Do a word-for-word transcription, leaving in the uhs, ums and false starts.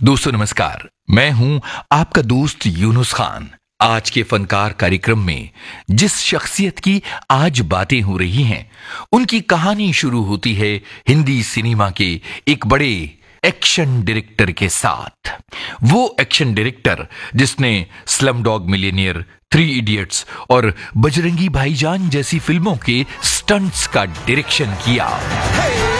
दोस्तों नमस्कार, मैं हूं आपका दोस्त यूनुस खान। आज के फनकार कार्यक्रम में जिस शख्सियत की आज बातें हो रही हैं, उनकी कहानी शुरू होती है हिंदी सिनेमा के एक बड़े एक्शन डायरेक्टर के साथ। वो एक्शन डायरेक्टर जिसने slum dog millionaire, three idiots और बजरंगी भाईजान जैसी फिल्मों के स्टंट्स का डायरेक्शन किया। hey!